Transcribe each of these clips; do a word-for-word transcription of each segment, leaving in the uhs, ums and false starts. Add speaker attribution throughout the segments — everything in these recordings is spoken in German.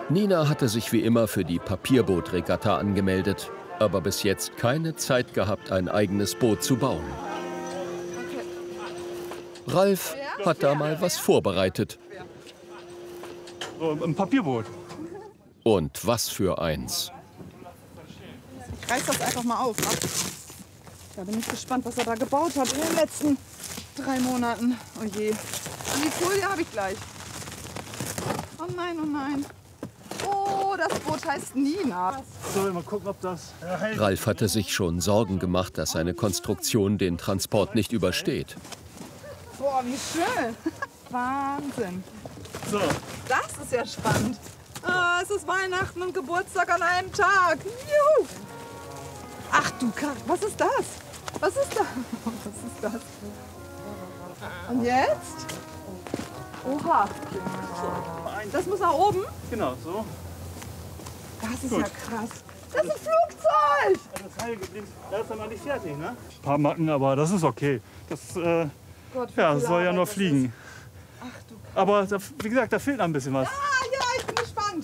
Speaker 1: Nina hatte sich wie immer für die Papierbootregatta angemeldet, aber bis jetzt keine Zeit gehabt, ein eigenes Boot zu bauen. Ralf hat da mal was vorbereitet.
Speaker 2: So, ein Papierboot.
Speaker 1: Und was für eins.
Speaker 3: Ich reiß das einfach mal auf. Da bin ich gespannt, was er da gebaut hat in den letzten drei Monaten. Oh je. Und die Folie habe ich gleich. Oh nein, oh nein. Oh, das Boot heißt Nina.
Speaker 2: So, mal gucken, ob das...
Speaker 1: Ralf hatte sich schon Sorgen gemacht, dass seine Konstruktion den Transport nicht übersteht.
Speaker 3: Boah, wie schön. Wahnsinn.
Speaker 2: So.
Speaker 3: Das ist ja spannend. Ah, es ist Weihnachten und Geburtstag an einem Tag. Juhu. Ach du Kack, was ist das? Was ist das? Was ist das? Und jetzt? Oha. Das muss nach oben?
Speaker 2: Genau, so.
Speaker 3: Das ist
Speaker 2: Gut.
Speaker 3: ja krass. Das ist ein Flugzeug!
Speaker 2: Das Heil geblieben. Das ist dann noch nicht fertig, ne? Ein paar Macken, aber das ist okay. Das äh,
Speaker 3: Gott, wie
Speaker 2: ja,
Speaker 3: viel
Speaker 2: soll ja
Speaker 3: Arbeit
Speaker 2: nur
Speaker 3: das
Speaker 2: fliegen.
Speaker 3: ist. Ach du Kack.
Speaker 2: Aber da, wie gesagt, da fehlt noch ein bisschen was.
Speaker 3: Ah ja, ich bin gespannt.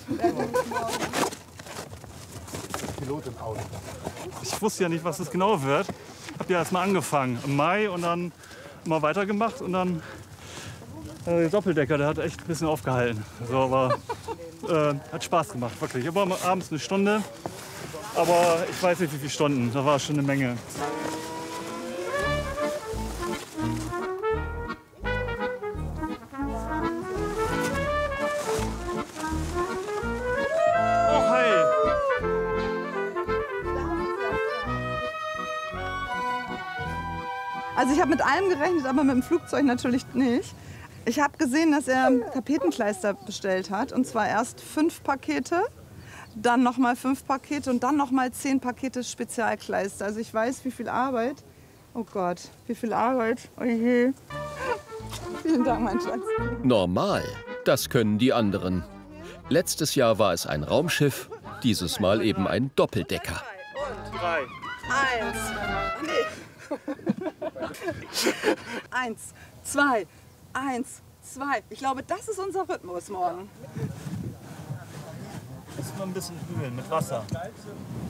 Speaker 2: Pilot im Auto. Ich wusste ja nicht, was das genau wird. Hab ja erst mal angefangen im Mai und dann mal weitergemacht und dann äh, der Doppeldecker, der hat echt ein bisschen aufgehalten. So, aber äh, hat Spaß gemacht, wirklich. Aber abends eine Stunde, aber ich weiß nicht, wie viele Stunden. Da war schon eine Menge. Oh, hey.
Speaker 3: Also ich habe mit allem gerechnet, aber mit dem Flugzeug natürlich nicht. Ich habe gesehen, dass er Tapetenkleister bestellt hat. Und zwar erst fünf Pakete, dann noch mal fünf Pakete und dann noch mal zehn Pakete Spezialkleister. Also ich weiß, wie viel Arbeit. Oh Gott, wie viel Arbeit. Oh je. Vielen Dank, mein Schatz.
Speaker 1: Normal, das können die anderen. Letztes Jahr war es ein Raumschiff, dieses Mal eben ein Doppeldecker.
Speaker 2: Drei.
Speaker 3: Eins. Nee. Eins, zwei, eins, zwei. Ich glaube, das ist unser Rhythmus morgen.
Speaker 2: Müssen wir ein bisschen üben mit Wasser.